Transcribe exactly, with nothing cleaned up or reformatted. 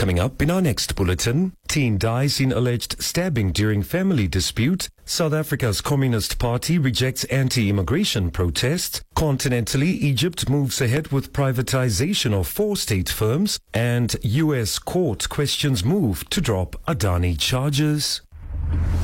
Coming up in our next bulletin, teen dies in alleged stabbing during family dispute. South Africa's Communist Party rejects anti-immigration protests. Continentally, Egypt moves ahead with privatization of four state firms. And U S court questions move to drop Adani charges.